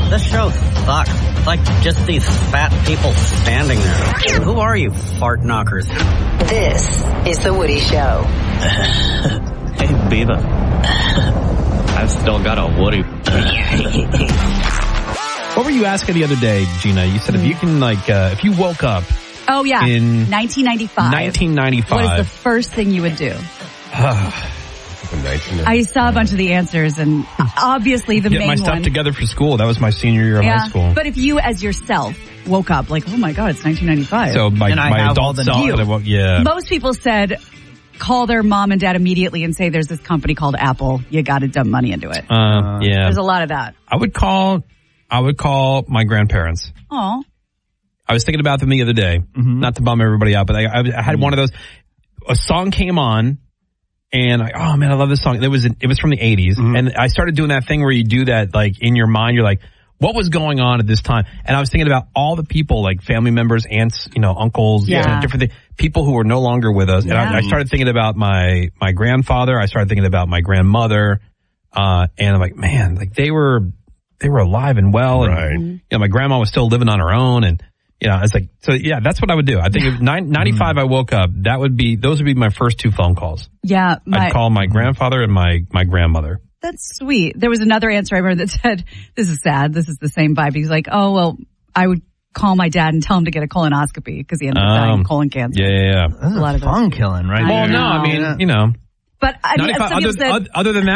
This show sucks. It's like just these fat people standing there. Who are you, fart knockers? This is The Woody Show. Hey, Beaver. I've still got a Woody. What were you asking the other day, Gina? You said if you can, if you woke up. Oh, yeah. In 1995. 1995. What is the first thing you would do? I saw a bunch of the answers, and obviously the main one. Get my stuff together for school. That was my senior year of high school. But if you, as yourself, woke up like, oh my God, it's 1995. So my adult self, Most people said call their mom and dad immediately and say there's this company called Apple. You got to dump money into it. There's a lot of that. I would call my grandparents. Oh. I was thinking about them the other day, not to bum everybody out, but I had one of those. A song came on. And I love this song. It was from the 80s. And I started doing that thing where you do that, in your mind, you're like, what was going on at this time? And I was thinking about all the people, like family members, aunts, uncles, different things, people who are no longer with us. And I started thinking about my grandfather. I started thinking about my grandmother. And I'm like, man, they were alive and well. Right. And, my grandma was still living on her own. And, it's like, so yeah, that's what I would do. I think if 95 I woke up, those would be my first two phone calls. Yeah. I'd call my grandfather and my grandmother. That's sweet. There was another answer I remember that said, this is sad. This is the same vibe. He was like, oh, well, I would call my dad and tell him to get a colonoscopy because he ended up dying of colon cancer. Yeah. That's a lot of fun killing, right? Well, no, I mean, But I mean, 95, other than that,